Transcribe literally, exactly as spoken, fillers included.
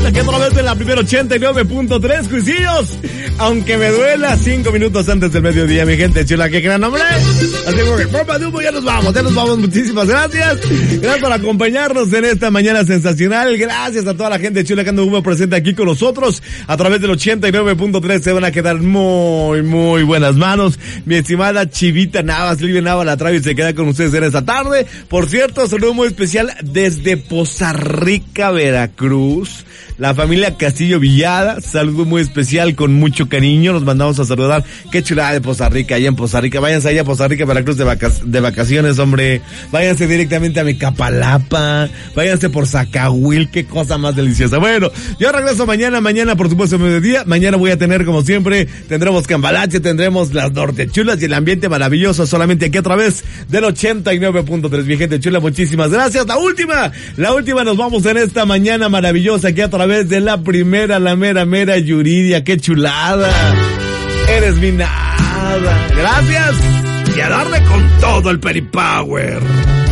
aquí a través de la primera ochenta y nueve punto tres, juicillos. Aunque me duela, cinco minutos antes del mediodía, mi gente chula, ¿qué gran nombre? Así que, pompa de humo, ya nos vamos, ya nos vamos, muchísimas gracias. Gracias por acompañarnos en esta mañana sensacional. Gracias a toda la gente chula que anda humo presente aquí con nosotros. A través del ochenta y nueve punto tres se van a quedar muy, muy buenas manos. Mi estimada Chivita Navas, Livia Navas, la trae y se queda con ustedes en esta tarde. Por cierto, saludo muy especial desde Poza Rica, Veracruz. La familia Castillo Villada, saludo muy especial con mucho cariño, nos mandamos a saludar. Qué chulada de Poza Rica, allá en Poza Rica. Váyanse allá a Poza Rica, Veracruz de, vaca- de vacaciones, hombre. Váyanse directamente a Mecapalapa, váyanse por Zacahuil, qué cosa más deliciosa. Bueno, yo regreso mañana, mañana por supuesto mediodía. Mañana voy a tener como siempre, tendremos Cambalache, tendremos las nortechulas y el ambiente maravilloso solamente aquí a través del ochenta y nueve punto tres. Mi gente chula, muchísimas gracias. La última, la última nos vamos en esta mañana maravillosa aquí a través de la primera, la mera, mera Yuridia. ¡Qué chulada! Eres mi nada. Gracias. Y a darle con todo el Peripower.